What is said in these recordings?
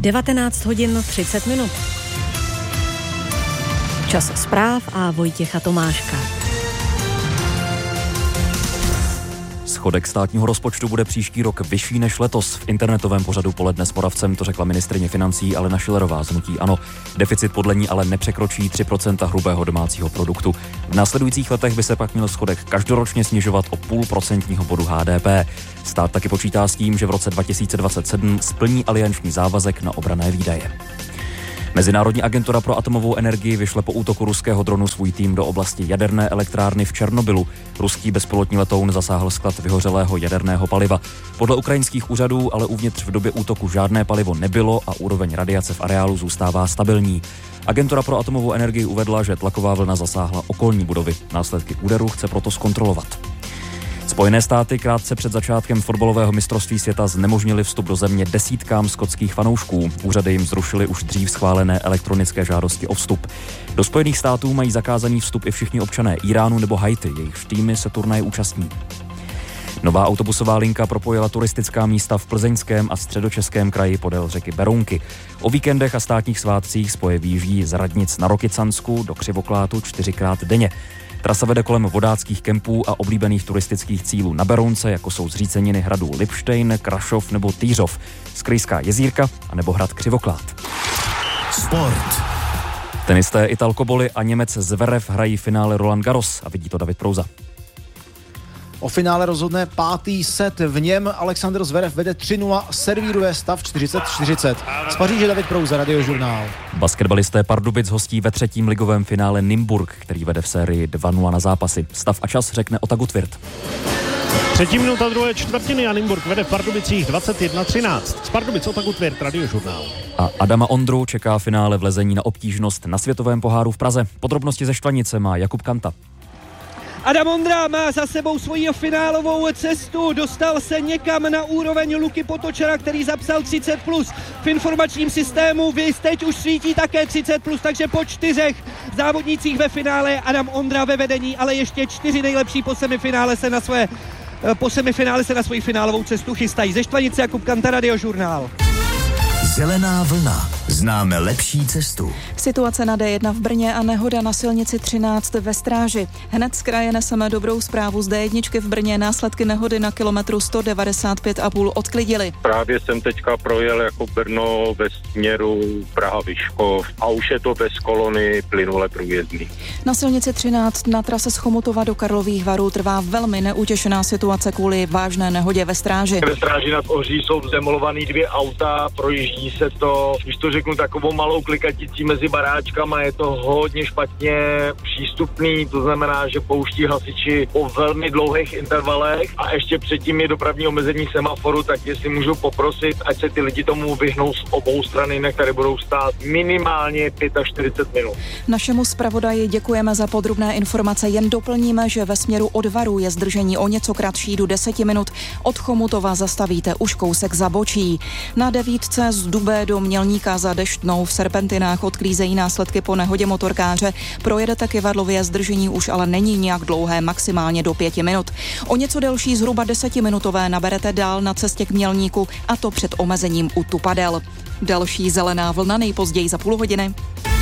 19 hodin 30 minut. Čas zpráv a Vojtěcha Tomáška. Schodek státního rozpočtu bude příští rok vyšší než letos. V internetovém pořadu Poledne s Moravcem to řekla ministryně financí Alena Schillerová z hnutí ANO. Deficit podle ní ale nepřekročí 3% hrubého domácího produktu. V následujících letech by se pak měl schodek každoročně snižovat o 0,5% bodu HDP. Stát taky počítá s tím, že v roce 2027 splní alianční závazek na obranné výdaje. Mezinárodní agentura pro atomovou energii vyšle po útoku ruského dronu svůj tým do oblasti jaderné elektrárny v Černobylu. Ruský bezpilotní letoun zasáhl sklad vyhořelého jaderného paliva. Podle ukrajinských úřadů ale uvnitř v době útoku žádné palivo nebylo a úroveň radiace v areálu zůstává stabilní. Agentura pro atomovou energii uvedla, že tlaková vlna zasáhla okolní budovy. Následky úderu chce proto zkontrolovat. Spojené státy krátce před začátkem fotbalového mistrovství světa znemožnili vstup do země desítkám skotských fanoušků. Úřady jim zrušily už dřív schválené elektronické žádosti o vstup. Do Spojených států mají zakázaný vstup i všichni občané Iránu nebo Haiti, jejichž týmy se turnaje účastní. Nová autobusová linka propojila turistická místa v Plzeňském a Středočeském kraji podél řeky Berounky. O víkendech a státních svátcích spoje výjíždí z Radnic na Rokycansku do Křivoklátu 4krát denně. Trasa vede kolem vodáckých kempů a oblíbených turistických cílů na Berounce, jako jsou zříceniny hradů Lipštejn, Krašov nebo Týřov, Skrýská jezírka a nebo hrad Křivoklát. Sport. Tenisté Italko Boli a Němec Zverev hrají finále Roland Garros a vidí to David Prouza. O finále rozhodne 5. set. V něm Alexander Zverev vede 3-0, servíruje stav 40-40. Z Paříže David Prouza, Radiožurnál. Basketbalisté Pardubic hostí ve 3. ligovém finále Nymburk, který vede v sérii 2-0 na zápasy. Stav a čas řekne Ota Gutwirth. 3. minuta 2. čtvrtiny a Nymburk vede v Pardubicích 21-13. Z Pardubic Ota Gutwirth, Radiožurnál. A Adama Ondru čeká finále v lezení na obtížnost na Světovém poháru v Praze. Podrobnosti ze Štvanice má Jakub Kanta. Adam Ondra má za sebou svoji finálovou cestu, dostal se někam na úroveň Luky Potočara, který zapsal 30+. V informačním systému Viz teď už svítí také 30+, takže po 4 závodnících ve finále Adam Ondra ve vedení, ale ještě 4 nejlepší po semifinále se na svoji finálovou cestu chystají. Ze Štvanice Jakub Kanta, Radiožurnál. Zelená vlna. Známe lepší cestu. Situace na D1 v Brně a nehoda na silnici 13 ve Stráži. Hned z kraje neseme dobrou zprávu z D1 v Brně. Následky nehody na kilometru 195,5 odklidili. Právě jsem teďka projel jako Brno ve směru Praha-Vyškov a už je to bez kolony plynule průjezdný. Na silnici 13 na trase z Chomutova do Karlových Varů trvá velmi neutěšená situace kvůli vážné nehodě ve Stráži. Ve Stráži nad Ohří jsou zdemolovaný 2 auta, projíždí se to, když to řeknu, takovou malou klikaticí mezi baráčkama, je to hodně špatně přístupný, to znamená, že pouští hasiči po velmi dlouhých intervalech a ještě předtím je dopravní omezení semaforu, tak jestli můžu poprosit, ať se ty lidi tomu vyhnou z obou strany, na které budou stát minimálně 45 minut. Našemu zpravodaji děkujeme za podrobné informace, jen doplníme, že ve směru od Varu je zdržení o něco kratší do 10 minut. Od Chomutova zastavíte už kousek Zabočí. Na 9 z Dubé do Mělníka za Deštnou v Serpentinách odklízejí následky po nehodě motorkáře. Projedete k Ivadlově, zdržení už ale není nějak dlouhé, maximálně do 5 minut. O něco delší, zhruba 10minutové naberete dál na cestě k Mělníku, a to před omezením u Tupadel. Další zelená vlna nejpozději za půl hodiny.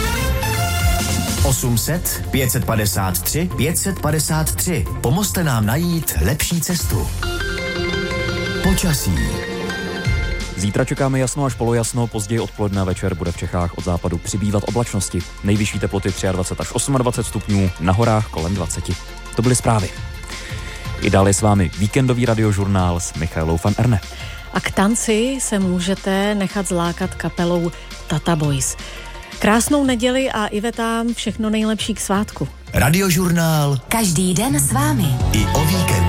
800 553 553. Pomozte nám najít lepší cestu. Počasí. Zítra čekáme jasno až polojasno, později odpoledne a večer bude v Čechách od západu přibývat oblačnosti. Nejvyšší teploty 23 až 28 stupňů, na horách kolem 20. To byly zprávy. I dále s vámi víkendový Radiožurnál s Michaelou van Erne. A k tanci se můžete nechat zlákat kapelou Tata Boys. Krásnou neděli a Ivetám všechno nejlepší k svátku. Radiožurnál. Každý den s vámi. I o víkendu.